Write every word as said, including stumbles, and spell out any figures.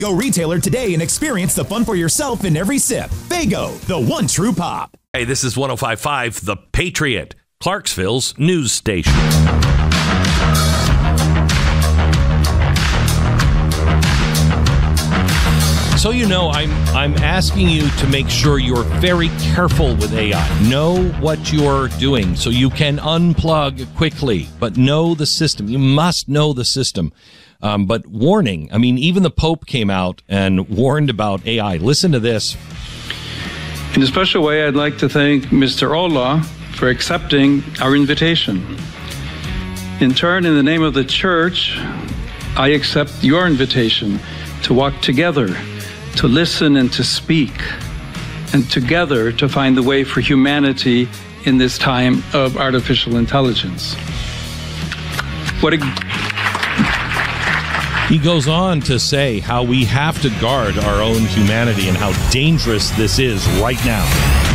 Go retailer today and experience the fun for yourself in every sip. Faygo, the one true pop. Hey, this is one oh five point five The Patriot, Clarksville's news station. So you know, I'm I'm asking you to make sure you're very careful with A I. Know what you're doing so you can unplug quickly, but know the system. You must know the system. Um, but warning, I mean, even the Pope came out and warned about A I. Listen to this. In a special way, I'd like to thank Mister Ola for accepting our invitation. In turn, in the name of the Church, I accept your invitation to walk together, to listen and to speak, and together to find the way for humanity in this time of artificial intelligence. What a... He goes on to say how we have to guard our own humanity and how dangerous this is right now.